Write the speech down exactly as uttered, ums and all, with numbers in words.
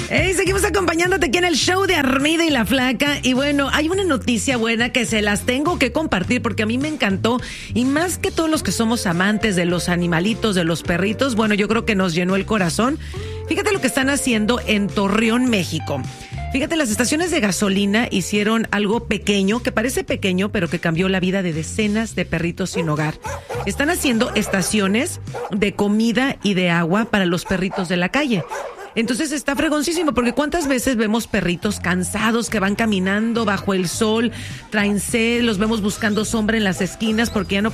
Hey, seguimos acompañándote aquí en el show de Armida y la Flaca. Y bueno, hay una noticia buena que se las tengo que compartir porque a mí me encantó. Y más que todos los que somos amantes de los animalitos, de los perritos, bueno, yo creo que nos llenó el corazón. Fíjate lo que están haciendo en Torreón, México. Fíjate, las estaciones de gasolina hicieron algo pequeño, que parece pequeño, pero que cambió la vida de decenas de perritos sin hogar. Están haciendo estaciones de comida y de agua para los perritos de la calle. Entonces está fregoncísimo, porque ¿cuántas veces vemos perritos cansados que van caminando bajo el sol, traen sed, los vemos buscando sombra en las esquinas porque ya no